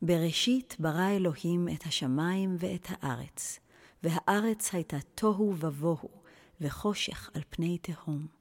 בראשית ברא אלוהים את השמיים ואת הארץ, והארץ הייתה תוהו ובוהו, וחושך על פני תהום.